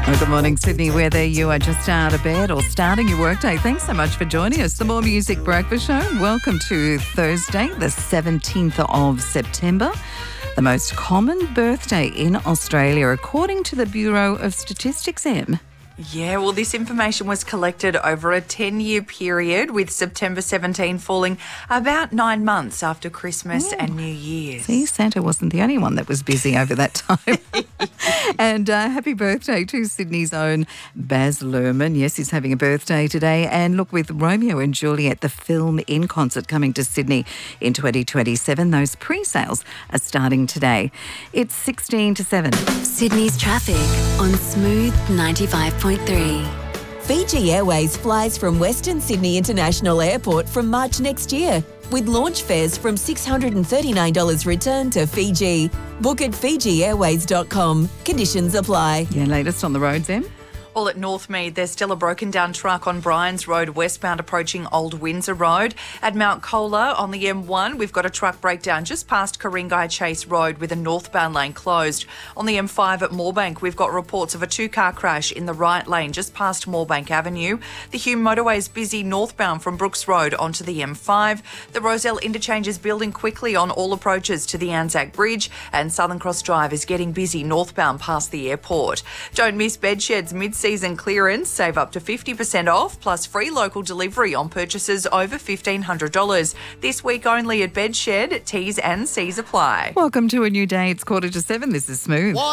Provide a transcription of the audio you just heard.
Well, good morning, Sydney. Whether you are just out of bed or starting your workday, thanks so much for joining us. The More Music Breakfast Show. Welcome to Thursday, the 17th of September. The most common birthday in Australia, according to the Bureau of Statistics, Em. Yeah, well, this information was collected over a 10-year period, with September 17 falling about 9 months after Christmas and New Year's. See, Santa wasn't the only one that was busy over that time. And happy birthday to Sydney's own Baz Luhrmann. Yes, he's having a birthday today. And look, with Romeo and Juliet, the film in concert coming to Sydney in 2027, those pre-sales are starting today. It's 16 to 7. Sydney's traffic on Smooth 95.3. Fiji Airways flies from Western Sydney International Airport from March next year, with launch fares from $639 return to Fiji. Book at FijiAirways.com. Conditions apply. Yeah, latest on the roads, Em. Well, at Northmead, there's still a broken down truck on Bryans Road westbound approaching Old Windsor Road. At Mount Colah on the M1, we've got a truck breakdown just past Ku-ring-gai Chase Road with a northbound lane closed. On the M5 at Moorebank, we've got reports of a two-car crash in the right lane just past Moorebank Avenue. The Hume motorway is busy northbound from Brooks Road onto the M5. The Rozelle interchange is building quickly on all approaches to the Anzac Bridge, and Southern Cross Drive is getting busy northbound past the airport. Don't miss Bedshed's mid-season clearance. Save up to 50% off, plus free local delivery on purchases over $1,500. This week only at Bedshed. T's and C's apply. Welcome to a new day. It's 6:45. This is Smooth.